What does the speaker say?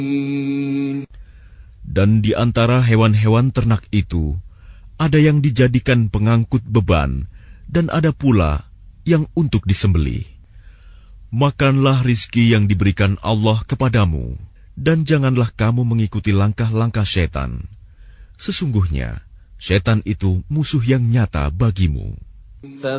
Dan di antara hewan-hewan ternak itu, ada yang dijadikan pengangkut beban, dan ada pula yang untuk disembelih. Makanlah rizki yang diberikan Allah kepadamu, dan janganlah kamu mengikuti langkah-langkah setan. Sesungguhnya, setan itu musuh yang nyata bagimu.